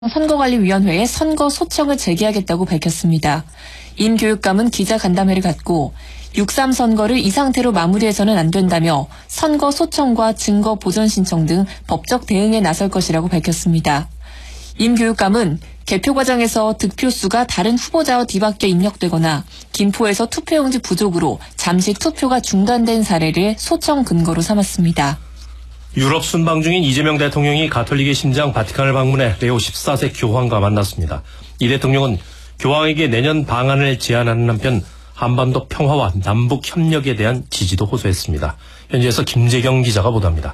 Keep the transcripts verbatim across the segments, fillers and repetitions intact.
선거관리위원회에 선거 소청을 제기하겠다고 밝혔습니다. 임 교육감은 기자간담회를 갖고 육삼 선거를 이 상태로 마무리해서는 안 된다며 선거 소청과 증거 보전 신청 등 법적 대응에 나설 것이라고 밝혔습니다. 임 교육감은 개표 과정에서 득표수가 다른 후보자와 뒤바뀌어 입력되거나 김포에서 투표용지 부족으로 잠시 투표가 중단된 사례를 소청 근거로 삼았습니다. 유럽 순방 중인 이재명 대통령이 가톨릭의 심장 바티칸을 방문해 레오 십사 세 교황과 만났습니다. 이 대통령은 교황에게 내년 방한을 제안하는 한편 한반도 평화와 남북 협력에 대한 지지도 호소했습니다. 현지에서 김재경 기자가 보도합니다.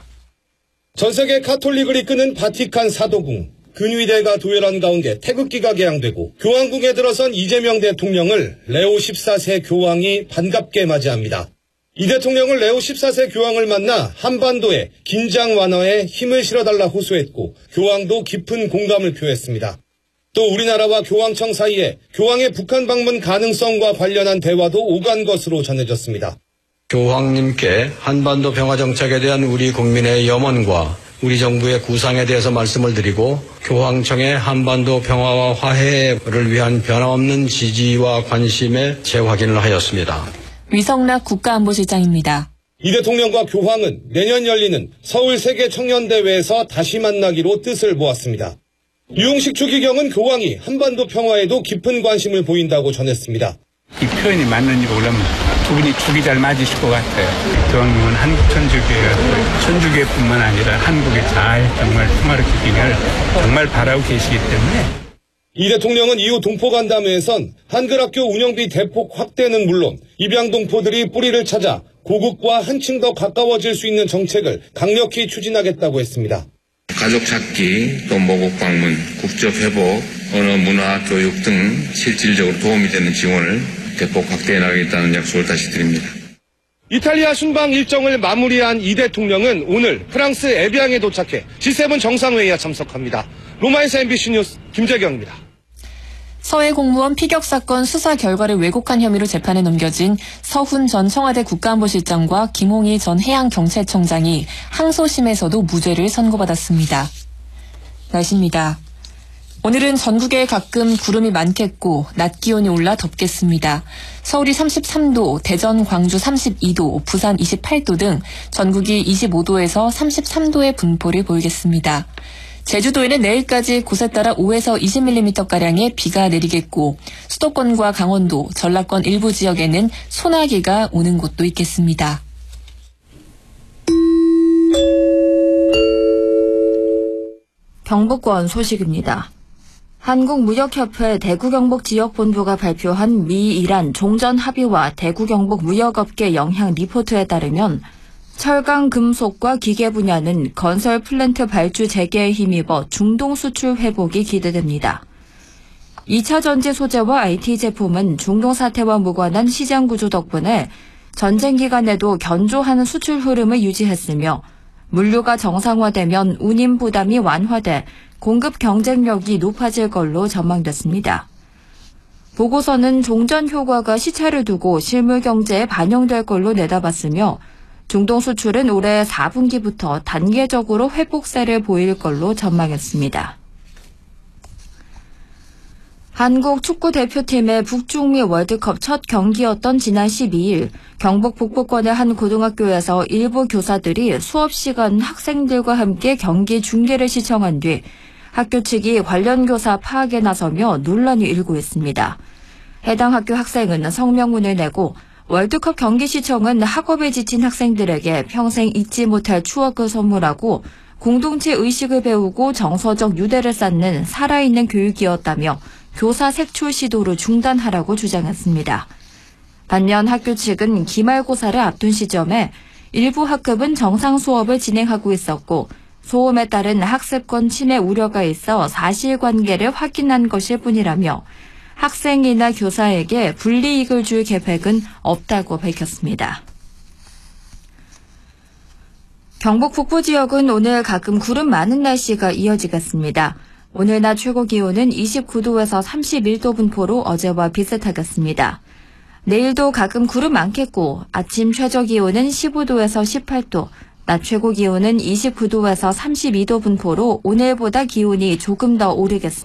전 세계 가톨릭을 이끄는 바티칸 사도궁. 근위대가 도열한 가운데 태극기가 개양되고 교황궁에 들어선 이재명 대통령을 레오 십사 세 교황이 반갑게 맞이합니다. 이 대통령을 레오 십사 세 교황을 만나 한반도의 긴장 완화에 힘을 실어달라 호소했고 교황도 깊은 공감을 표했습니다. 또 우리나라와 교황청 사이에 교황의 북한 방문 가능성과 관련한 대화도 오간 것으로 전해졌습니다. 교황님께 한반도 평화 정책에 대한 우리 국민의 염원과 우리 정부의 구상에 대해서 말씀을 드리고 교황청의 한반도 평화와 화해를 위한 변함없는 지지와 관심에 재확인을 하였습니다. 위성락 국가안보실장입니다. 이 대통령과 교황은 내년 열리는 서울 세계청년대회에서 다시 만나기로 뜻을 모았습니다. 유용식 추기경은 교황이 한반도 평화에도 깊은 관심을 보인다고 전했습니다. 이 표현이 맞는지 몰라면 두 분이 죽이 잘 맞으실 것 같아요. 교황님은 한국 천주교회가 천주교회뿐만 아니라 한국에 잘 정말 평화롭게 정말 바라고 계시기 때문에 이 대통령은 이후 동포간담회에선 한글학교 운영비 대폭 확대는 물론 입양동포들이 뿌리를 찾아 고국과 한층 더 가까워질 수 있는 정책을 강력히 추진하겠다고 했습니다. 가족 찾기, 또 모국 방문, 국적 회복, 언어, 문화, 교육 등 실질적으로 도움이 되는 지원을 대폭 확대해 나가겠다는 약속을 다시 드립니다. 이탈리아 순방 일정을 마무리한 이 대통령은 오늘 프랑스 에비앙에 도착해 지 세븐 정상회의에 참석합니다. 로마에서 엠비씨 뉴스 김재경입니다. 서해 공무원 피격 사건 수사 결과를 왜곡한 혐의로 재판에 넘겨진 서훈 전 청와대 국가안보실장과 김홍희 전 해양경찰청장이 항소심에서도 무죄를 선고받았습니다. 날씨입니다. 오늘은 전국에 가끔 구름이 많겠고 낮 기온이 올라 덥겠습니다. 서울이 삼십삼 도, 대전, 광주 삼십이 도, 부산 이십팔 도 등 전국이 이십오 도에서 삼십삼 도의 분포를 보이겠습니다. 제주도에는 내일까지 곳에 따라 오에서 이십 밀리미터가량의 비가 내리겠고 수도권과 강원도, 전라권 일부 지역에는 소나기가 오는 곳도 있겠습니다. 경북권 소식입니다. 한국무역협회 대구경북지역본부가 발표한 미-이란 종전합의와 대구경북무역업계 영향 리포트에 따르면 철강, 금속과 기계 분야는 건설 플랜트 발주 재개에 힘입어 중동 수출 회복이 기대됩니다. 이 차 전지 소재와 아이티 제품은 중동 사태와 무관한 시장 구조 덕분에 전쟁 기간에도 견조한 수출 흐름을 유지했으며 물류가 정상화되면 운임 부담이 완화돼 공급 경쟁력이 높아질 걸로 전망됐습니다. 보고서는 종전 효과가 시차를 두고 실물 경제에 반영될 걸로 내다봤으며 중동 수출은 올해 사 분기부터 단계적으로 회복세를 보일 걸로 전망했습니다. 한국 축구대표팀의 북중미 월드컵 첫 경기였던 지난 십이 일 경북 북부권의 한 고등학교에서 일부 교사들이 수업 시간 학생들과 함께 경기 중계를 시청한 뒤 학교 측이 관련 교사 파악에 나서며 논란이 일고 있습니다. 해당 학교 학생은 성명문을 내고 월드컵 경기 시청은 학업에 지친 학생들에게 평생 잊지 못할 추억을 선물하고 공동체 의식을 배우고 정서적 유대를 쌓는 살아있는 교육이었다며 교사 색출 시도를 중단하라고 주장했습니다. 반면 학교 측은 기말고사를 앞둔 시점에 일부 학급은 정상 수업을 진행하고 있었고 소음에 따른 학습권 침해 우려가 있어 사실관계를 확인한 것일 뿐이라며 학생이나 교사에게 불이익을 줄 계획은 없다고 밝혔습니다. 경북 북부 지역은 오늘 가끔 구름 많은 날씨가 이어지겠습니다. 오늘 낮 최고 기온은 이십구 도에서 삼십일 도 분포로 어제와 비슷하겠습니다. 내일도 가끔 구름 많겠고 아침 최저 기온은 십오 도에서 십팔 도, 낮 최고 기온은 이십구 도에서 삼십이 도 분포로 오늘보다 기온이 조금 더 오르겠습니다.